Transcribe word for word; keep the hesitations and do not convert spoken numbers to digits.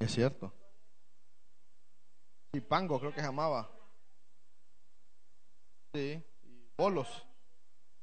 Es cierto. Y Pango creo que se llamaba. Sí. Y Bolos.